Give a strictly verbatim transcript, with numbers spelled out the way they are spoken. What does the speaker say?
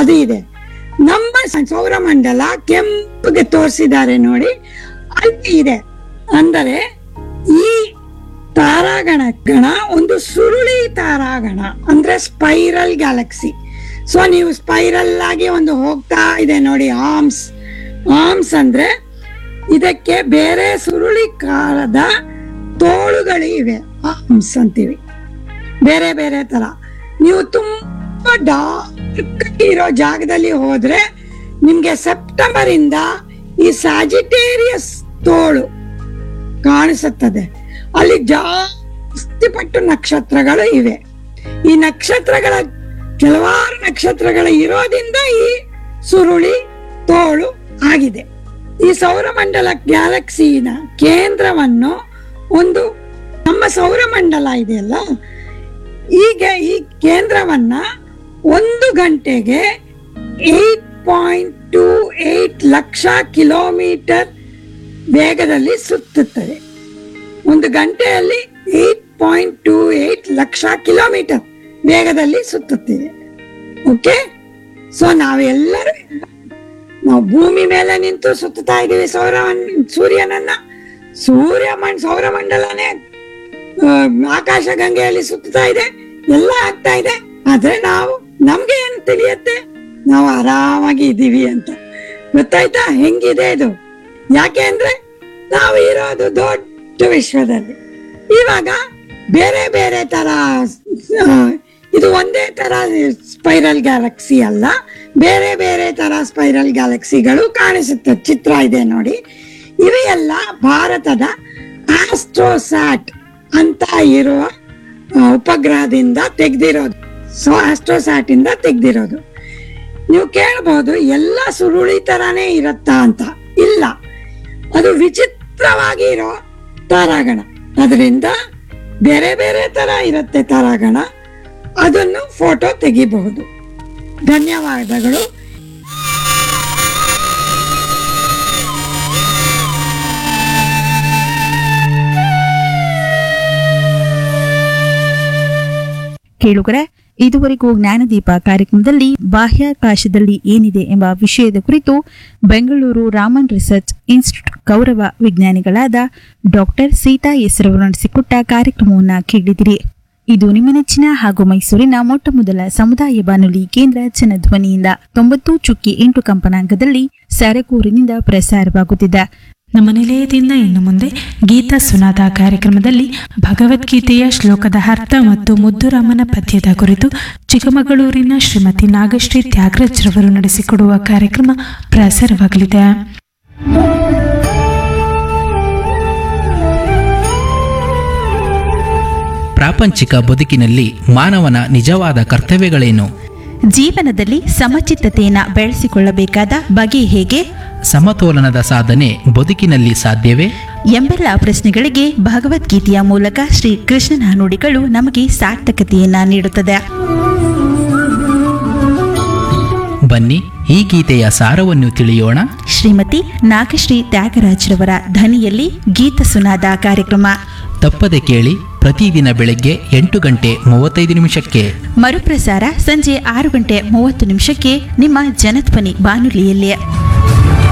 ಅದು ಇದೆ. ನಮ್ಮ ಸೌರಮಂಡಲ ಕೆಂಪುಗೆ ತೋರಿಸಿದ್ದಾರೆ ನೋಡಿ, ಅಲ್ಲಿ ಇದೆ. ಅಂದರೆ ಈ ತಾರಾಗಣ ಗಣ ಒಂದು ಸುರುಳಿ ತಾರಾಗಣ, ಅಂದ್ರೆ ಸ್ಪೈರಲ್ ಗ್ಯಾಲಕ್ಸಿ. ಸೊ ನೀವು ಸ್ಪೈರಲ್ ಆಗಿ ಒಂದು ಹೋಗ್ತಾ ಇದೆ ನೋಡಿ, ಆರ್ಮ್ಸ್ ಆರ್ಮ್ಸ್ ಅಂದ್ರೆ ಇದಕ್ಕೆ ಬೇರೆ ಸುರುಳಿಕಾರದ ತೋಳುಗಳು ಇವೆ, ಆರ್ಮ್ಸ್ ಅಂತೀವಿ. ಬೇರೆ ಬೇರೆ ತರ ನೀವು ತುಂಬಾ ಡಾರ್ಕ್ ಇರೋ ಜಾಗದಲ್ಲಿ ಹೋದ್ರೆ ನಿಮ್ಗೆ ಸೆಪ್ಟೆಂಬರ್ ಇಂದ ಈ ಸ್ಯಾಜಿಟೇರಿಯಸ್ ತೋಳು ಕಾಣಿಸುತ್ತದೆ. ಅಲ್ಲಿ ಜಾಸ್ತಿ ಪಟ್ಟು ನಕ್ಷತ್ರಗಳು ಇವೆ. ಈ ನಕ್ಷತ್ರಗಳ ಕೆಲವಾರು ನಕ್ಷತ್ರಗಳು ಇರೋದ್ರಿಂದ ಈ ಸುರುಳಿ ತೋಳು ಆಗಿದೆ. ಈ ಸೌರಮಂಡಲ ಗ್ಯಾಲಕ್ಸಿನ ಕೇಂದ್ರವನ್ನು ಒಂದು ನಮ್ಮ ಸೌರಮಂಡಲ ಇದೆಯಲ್ಲ, ಈಗ ಈ ಕೇಂದ್ರವನ್ನ ಒಂದು ಗಂಟೆಗೆ eight point two eight lakh kilometre ವೇಗದಲ್ಲಿ ಸುತ್ತುತ್ತದೆ. ಒಂದು ಗಂಟೆಯಲ್ಲಿ eight point two eight lakh kilometre ವೇಗದಲ್ಲಿ ಸುತ್ತುತ್ತಿದೆ. ಓಕೆ, ಸೊ ನಾವೆಲ್ಲರೂ ನಾವು ಭೂಮಿ ಮೇಲೆ ನಿಂತು ಸುತ್ತುತ್ತಾ ಇದೀವಿ ಸೌರ ಸೂರ್ಯನನ್ನ. ಸೂರ್ಯ ಮಂಡ್ ಸೌರಮಂಡಲನೇ ಆಕಾಶ ಗಂಗೆಯಲ್ಲಿ ಸುತ್ತುತ್ತಾ ಇದೆ, ಎಲ್ಲ ಆಗ್ತಾ ಇದೆ. ಆದ್ರೆ ನಾವು ನಮ್ಗೆ ಏನ್ ತಿಳಿಯತ್ತೆ, ನಾವು ಆರಾಮಾಗಿ ಇದೀವಿ ಅಂತ. ಗೊತ್ತಾಯ್ತಾ ಹೆಂಗಿದೆ ಇದು? ಯಾಕೆ ಅಂದ್ರೆ ನಾವು ಇರೋದು ದೊಡ್ಡ ವಿಶ್ವದಲ್ಲಿ. ಇವಾಗ ಬೇರೆ ಬೇರೆ ತರ, ಇದು ಒಂದೇ ತರ ಸ್ಪೈರಲ್ ಗ್ಯಾಲಕ್ಸಿ ಅಲ್ಲ, ಬೇರೆ ಬೇರೆ ತರ ಸ್ಪೈರಲ್ ಗ್ಯಾಲಕ್ಸಿಗಳು ಕಾಣಿಸುತ್ತೆ. ಚಿತ್ರ ಇದೆ ನೋಡಿ. ಇವೆಲ್ಲ ಭಾರತದ ಆಸ್ಟ್ರೋಸ್ಯಾಟ್ ಅಂತ ಇರುವ ಉಪಗ್ರಹದಿಂದ ತೆಗೆದಿರೋದು. ಸೊ ಆಸ್ಟ್ರೋಸ್ಯಾಟ್ ಇಂದ ತೆಗೆದಿರೋದು. ನೀವು ಕೇಳಬಹುದು ಎಲ್ಲ ಸುರುಳಿ ತರಾನೇ ಇರುತ್ತಾ ಅಂತ. ಇಲ್ಲ, ಅದು ವಿಚಿತ್ರವಾಗಿ ಇರೋ ತಾರಾಗಣ. ಅದರಿಂದ ಬೇರೆ ಬೇರೆ ತರ ಇರುತ್ತೆ ತಾರಾಗಣ. ಅದನ್ನು ಫೋಟೋ ತೆಗಿಬಹುದು. ಧನ್ಯವಾದಗಳು. ಕೇಳುಗರೆ, ಇದುವರೆಗೂ ಜ್ಞಾನದೀಪ ಕಾರ್ಯಕ್ರಮದಲ್ಲಿ ಬಾಹ್ಯಾಕಾಶದಲ್ಲಿ ಏನಿದೆ ಎಂಬ ವಿಷಯದ ಕುರಿತು ಬೆಂಗಳೂರು ರಾಮನ್ ರಿಸರ್ಚ್ ಇನ್ಸ್ಟಿಟ್ಯೂಟ್ ಗೌರವ ವಿಜ್ಞಾನಿಗಳಾದ ಡಾಕ್ಟರ್ ಸೀತಾ ಎಸ್ ರವರು ನಡೆಸಿಕೊಟ್ಟ ಕಾರ್ಯಕ್ರಮವನ್ನು ಕೇಳಿದಿರಿ. ಇದು ನಿಮ್ಮ ನೆಚ್ಚಿನ ಹಾಗೂ ಮೈಸೂರಿನ ಮೊಟ್ಟ ಮೊದಲ ಸಮುದಾಯ ಬಾನುಲಿ ಕೇಂದ್ರ ಜನಧ್ವನಿಯಿಂದ ತೊಂಬತ್ತು ಚುಕ್ಕಿ ಎಂಟು ಕಂಪನಾಂಕದಲ್ಲಿ ಸರಗೂರಿನಿಂದ ಪ್ರಸಾರವಾಗುತ್ತಿದೆ. ನಮ್ಮ ನಿಲಯದಿಂದ ಇನ್ನು ಮುಂದೆ ಗೀತಾ ಸುನಾದ ಕಾರ್ಯಕ್ರಮದಲ್ಲಿ ಭಗವದ್ಗೀತೆಯ ಶ್ಲೋಕದ ಅರ್ಥ ಮತ್ತು ಮುದ್ದುರಾಮನ ಪದ್ಯದ ಕುರಿತು ಚಿಕ್ಕಮಗಳೂರಿನ ಶ್ರೀಮತಿ ನಾಗಶ್ರೀ ತ್ಯಾಗರಾಜ್ ರವರು ನಡೆಸಿಕೊಡುವ ಕಾರ್ಯಕ್ರಮ ಪ್ರಸಾರವಾಗಲಿದೆ. ಪ್ರಾಪಂಚಿಕ ಬದುಕಿನಲ್ಲಿ ಮಾನವನ ನಿಜವಾದ ಕರ್ತವ್ಯಗಳೇನು? ಜೀವನದಲ್ಲಿ ಸಮಚಿತ್ತತೆಯನ್ನು ಬೆಳೆಸಿಕೊಳ್ಳಬೇಕಾದ ಬಗೆ ಹೇಗೆ? ಸಮತೋಲನದ ಸಾಧನೆ ಬದುಕಿನಲ್ಲಿ ಸಾಧ್ಯವೇ ಎಂಬೆಲ್ಲ ಪ್ರಶ್ನೆಗಳಿಗೆ ಭಗವದ್ಗೀತೆಯ ಮೂಲಕ ಶ್ರೀ ಕೃಷ್ಣನ ನುಡಿಗಳು ನಮಗೆ ಸಾರ್ಥಕತೆಯನ್ನ ನೀಡುತ್ತದೆ. ಬನ್ನಿ, ಈ ಗೀತೆಯ ಸಾರವನ್ನು ತಿಳಿಯೋಣ. ಶ್ರೀಮತಿ ನಾಗಶ್ರೀ ತ್ಯಾಗರಾಜ್ರವರ ಧ್ವನಿಯಲ್ಲಿ ಗೀತ ಸುನಾದ ಕಾರ್ಯಕ್ರಮ ತಪ್ಪದೆ ಕೇಳಿ. ಪ್ರತಿದಿನ ಬೆಳಗ್ಗೆ ಎಂಟು ಗಂಟೆ ಮೂವತ್ತೈದು ನಿಮಿಷಕ್ಕೆ, ಮರುಪ್ರಸಾರ ಸಂಜೆ ಆರು ಗಂಟೆ ಮೂವತ್ತು ನಿಮಿಷಕ್ಕೆ ನಿಮ್ಮ ಜನಧ್ವನಿ ಬಾನುಲಿಯಲ್ಲಿ.